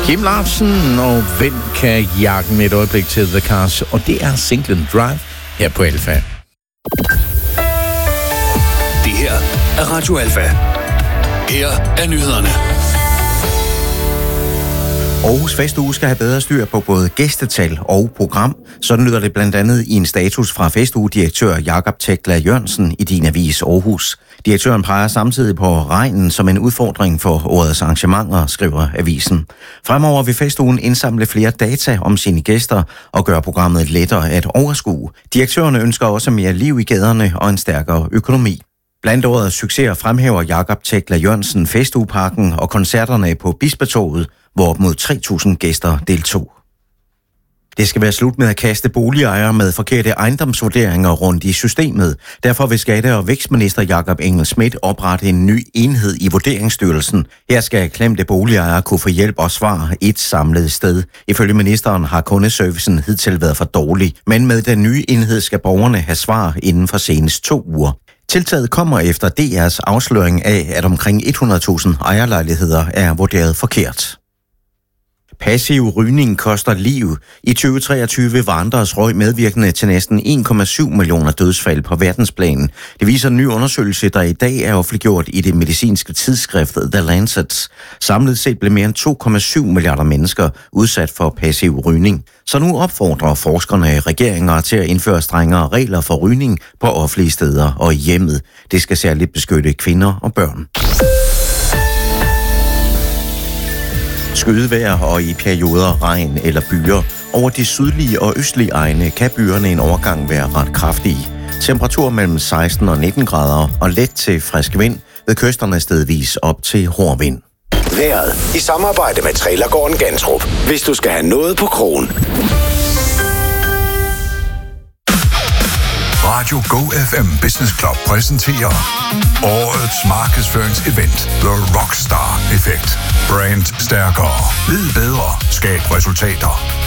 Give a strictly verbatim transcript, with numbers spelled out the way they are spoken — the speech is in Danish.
Kim Larsen og Hvem kan jakke med et øjeblik til The Cars, og det er Singlen Drive her på Alfa. Det her er Radio Alfa. Her er nyhederne. Aarhus Festuge skal have bedre styr på både gæstetal og program. Sådan lyder det blandt andet i en status fra Festuge-direktør Jakob Tekla Jørgensen i din avis Aarhus. Direktøren peger samtidig på regnen som en udfordring for årets arrangementer, skriver avisen. Fremover vil Festugen indsamle flere data om sine gæster og gøre programmet lettere at overskue. Direktøren ønsker også mere liv i gaderne og en stærkere økonomi. Blandt årets succeser fremhæver Jakob Tekla Jørgensen Festugeparken og koncerterne på Bispetoget, hvor op mod tre tusind gæster deltog. Det skal være slut med at kaste boligejere med forkerte ejendomsvurderinger rundt i systemet. Derfor vil skatte- og vækstminister Jakob Engel-Schmidt oprette en ny enhed i Vurderingsstyrelsen. Her skal klemte boligejere kunne få hjælp og svar et samlet sted. Ifølge ministeren har kundeservicen hidtil været for dårlig, men med den nye enhed skal borgerne have svar inden for senest to uger. Tiltaget kommer efter D R's afsløring af, at omkring hundrede tusind ejerlejligheder er vurderet forkert. Passiv rygning koster liv. I tyve treogtyve var andres røg medvirkende til næsten en komma syv millioner dødsfald på verdensplan. Det viser en ny undersøgelse, der i dag er offentliggjort i det medicinske tidsskrift The Lancet. Samlet set blev mere end to komma syv milliarder mennesker udsat for passiv rygning. Så nu opfordrer forskerne regeringer til at indføre strengere regler for rygning på offentlige steder og i hjemmet. Det skal særligt beskytte kvinder og børn. Skydevejr og i perioder regn eller byer. Over de sydlige og østlige egne kan byerne en overgang være ret kraftige. Temperatur mellem seksten og nitten grader og let til frisk vind, ved kysterne stedvis op til hård vind. Vejret i samarbejde med Trailergården Gantrup. Hvis du skal have noget på krogen. Radio Go F M Business Club præsenterer årets markedsføringsevent The Rockstar Effect. Brand stærkere. Lid bedre. Skab resultater.